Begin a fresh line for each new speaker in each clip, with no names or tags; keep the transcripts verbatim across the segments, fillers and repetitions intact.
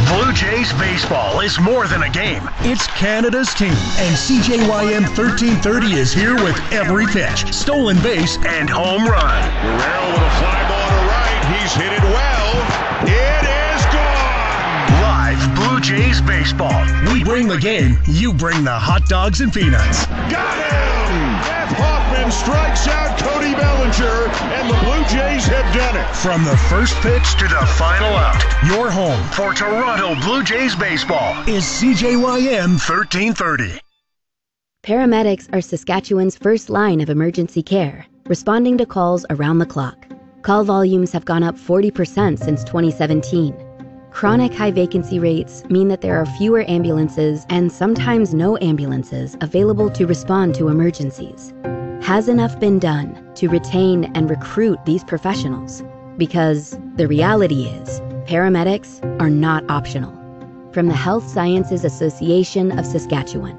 Blue Jays baseball is more than a game. It's Canada's team, and C J Y M thirteen thirty is here with every pitch, stolen base, and home run.
Guerrero with a fly ball to right. He's hit it well. It is gone.
Live Blue Jays baseball. We bring the game. You bring the hot dogs and peanuts.
Got him! Jeff Hoffman strikes out Cody Bellinger, and the Blue Jays have done it.
From the first pitch to the final out, your home for Toronto Blue Jays baseball is C J Y M thirteen thirty.
Paramedics are Saskatchewan's first line of emergency care, responding to calls around the clock. Call volumes have gone up forty percent since twenty seventeen. Chronic high vacancy rates mean that there are fewer ambulances and sometimes no ambulances available to respond to emergencies. Has enough been done to retain and recruit these professionals? Because the reality is, paramedics are not optional. From the Health Sciences Association of Saskatchewan.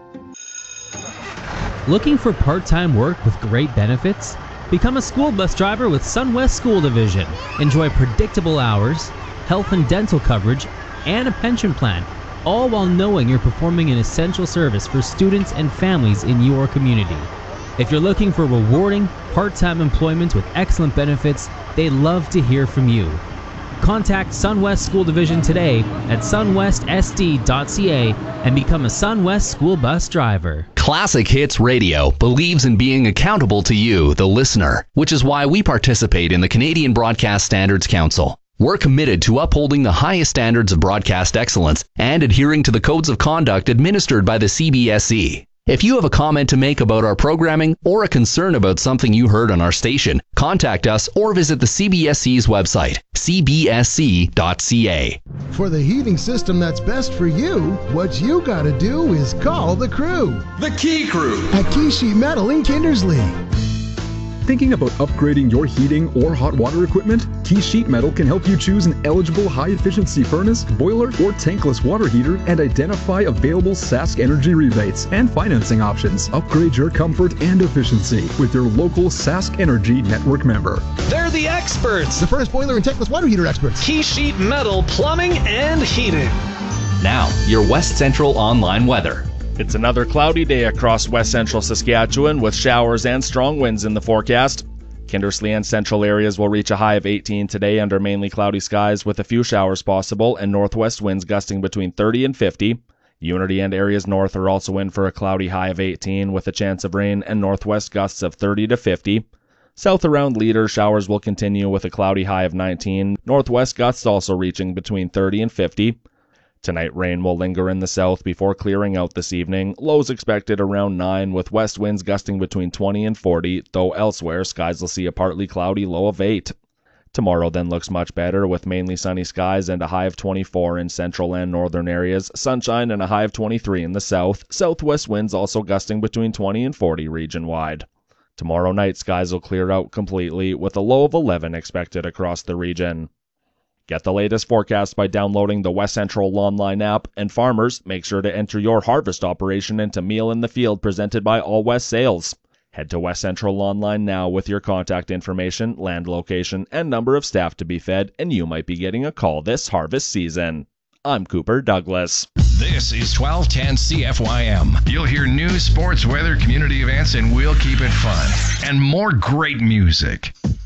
Looking for part-time work with great benefits? Become a school bus driver with SunWest School Division. Enjoy predictable hours, health and dental coverage, and a pension plan, all while knowing you're performing an essential service for students and families in your community. If you're looking for rewarding, part-time employment with excellent benefits, they'd love to hear from you. Contact SunWest School Division today at sunwest s d dot c a and become a SunWest school bus driver.
Classic Hits Radio believes in being accountable to you, the listener, which is why we participate in the Canadian Broadcast Standards Council. We're committed to upholding the highest standards of broadcast excellence and adhering to the codes of conduct administered by the C B S E. If you have a comment to make about our programming or a concern about something you heard on our station, contact us or visit the C B S E's website, c b s c dot c a.
For the heating system that's best for you, what you gotta do is call the crew.
The Key Crew.
At Key Sheet Metal in Kindersley.
Thinking about upgrading your heating or hot water equipment? Key Sheet Metal can help you choose an eligible high-efficiency furnace, boiler, or tankless water heater and identify available Sask Energy rebates and financing options. Upgrade your comfort and efficiency with your local Sask Energy Network member.
They're the experts!
The furnace, boiler, and tankless water heater experts.
Key Sheet Metal Plumbing and Heating.
Now, your West Central online weather.
It's another cloudy day across west central Saskatchewan with showers and strong winds in the forecast. Kindersley and central areas will reach a high of eighteen today under mainly cloudy skies with a few showers possible and northwest winds gusting between thirty and fifty. Unity and areas north are also in for a cloudy high of eighteen with a chance of rain and northwest gusts of thirty to fifty. South around Leader, showers will continue with a cloudy high of nineteen, northwest gusts also reaching between thirty and fifty. Tonight, rain will linger in the south before clearing out this evening. Lows expected around nine, with west winds gusting between twenty and forty, though elsewhere, skies will see a partly cloudy low of eight. Tomorrow then looks much better, with mainly sunny skies and a high of twenty-four in central and northern areas, sunshine and a high of twenty-three in the south, southwest winds also gusting between twenty and forty region-wide. Tomorrow night, skies will clear out completely, with a low of eleven expected across the region. Get the latest forecast by downloading the West Central Online app, and farmers, make sure to enter your harvest operation into Meal in the Field presented by All West Sales. Head to West Central Online now with your contact information, land location, and number of staff to be fed, and you might be getting a call this harvest season. I'm Cooper Douglas.
This is twelve ten C F Y M. You'll hear news, sports, weather, community events, and we'll keep it fun. And more great music.